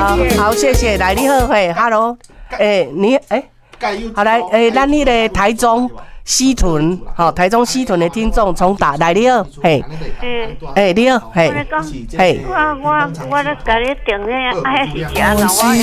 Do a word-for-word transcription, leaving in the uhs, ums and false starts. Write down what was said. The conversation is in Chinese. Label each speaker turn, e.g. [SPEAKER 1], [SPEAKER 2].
[SPEAKER 1] 好，好，谢谢，来你好，嘿 ，Hello， 哎，你哎，好来，哎，咱那个台中西屯，好，台中西屯的听众从打来你好，嘿，哎，你好，嘿，嘿，
[SPEAKER 2] 我我我咧甲你订咧，哎是啥人我。